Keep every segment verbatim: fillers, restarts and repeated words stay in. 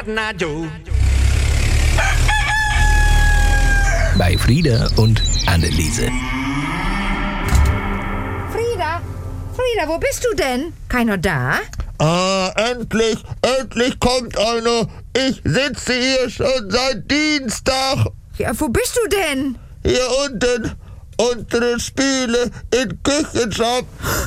Na du. Bei Frieda und Anneliese. Frieda, Frieda, wo bist du denn? Keiner da? Ah, endlich, endlich kommt einer. Ich sitze hier schon seit Dienstag. Ja, wo bist du denn? Hier unten, untere Spüle, in Küchenshop.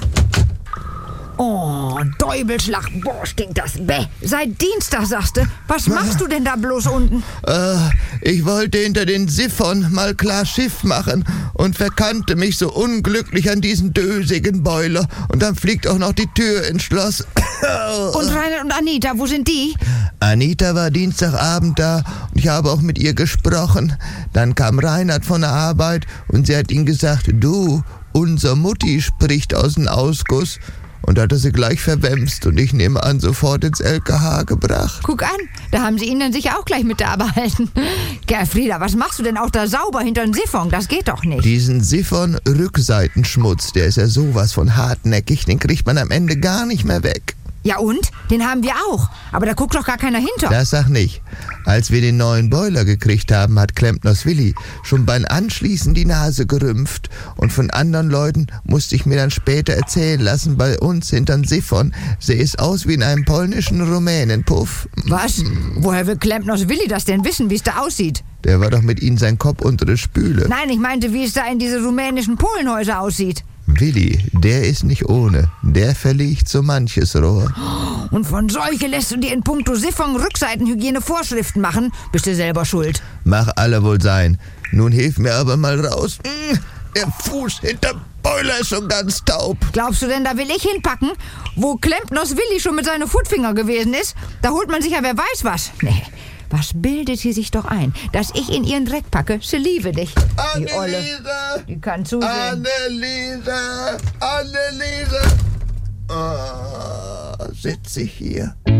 Oh, Däubelschlag. Boah, stinkt das. Bäh. Seit Dienstag, sagst du. Was machst du denn da bloß unten? Äh, ich wollte hinter den Siphon mal klar Schiff machen und verkannte mich so unglücklich an diesen dösigen Boiler. Und dann fliegt auch noch die Tür ins Schloss. Und Reinhard und Anita, wo sind die? Anita war Dienstagabend da und ich habe auch mit ihr gesprochen. Dann kam Reinhard von der Arbeit und sie hat ihm gesagt, du, unser Mutti spricht aus dem Ausguss. Und hat er sie gleich verwemst und ich nehme an, sofort ins L K H gebracht. Guck an, da haben sie ihn dann sicher auch gleich mit da behalten. Gell, Frieda, was machst du denn auch da sauber hinter den Siphon? Das geht doch nicht. Diesen Siphon-Rückseitenschmutz, der ist ja sowas von hartnäckig, den kriegt man am Ende gar nicht mehr weg. Ja und? Den haben wir auch. Aber da guckt doch gar keiner hinter. Das sag nicht. Als wir den neuen Boiler gekriegt haben, hat Klempners Willi schon beim Anschließen die Nase gerümpft. Und von anderen Leuten musste ich mir dann später erzählen lassen, bei uns hinterm Siphon sähe es aus wie in einem polnischen Rumänenpuff. Was? Woher will Klempners Willi das denn wissen, wie es da aussieht? Der war doch mit ihnen sein Kopf unter der Spüle. Nein, ich meinte, wie es da in diese rumänischen Polenhäuser aussieht. Willi, der ist nicht ohne. Der verlegt so manches Rohr. Und von solche lässt du dir in puncto Siphon-Rückseitenhygiene Vorschriften machen? Bist du selber schuld. Mach alle wohl sein. Nun hilf mir aber mal raus. Der Fuß hinterm Boiler ist schon ganz taub. Glaubst du denn, da will ich hinpacken? Wo Klempners Willi schon mit seinen Footfinger gewesen ist? Da holt man sich ja wer weiß was. Nee. Was bildet sie sich doch ein, dass ich in ihren Dreck packe? Sie liebe dich. Die Olle. Anneliese! Die kann zusehen. Anneliese! Anneliese! Ah, sitze ich hier.